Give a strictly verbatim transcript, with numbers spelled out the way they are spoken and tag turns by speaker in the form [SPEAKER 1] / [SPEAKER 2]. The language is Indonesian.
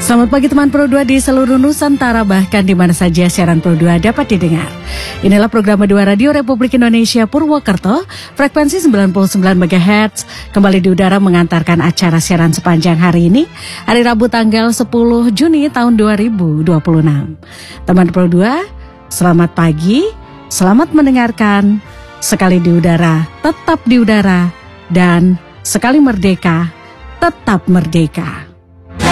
[SPEAKER 1] Selamat pagi teman Pro dua di seluruh Nusantara, bahkan di mana saja siaran Pro dua dapat didengar. Inilah program dua Radio Republik Indonesia Purwokerto, frekuensi sembilan puluh sembilan megahertz, kembali di udara mengantarkan acara siaran sepanjang hari ini, hari Rabu tanggal sepuluh Juni tahun dua ribu dua puluh enam. Teman Pro dua, selamat pagi, selamat mendengarkan, sekali di udara, tetap di udara, dan sekali merdeka, tetap merdeka.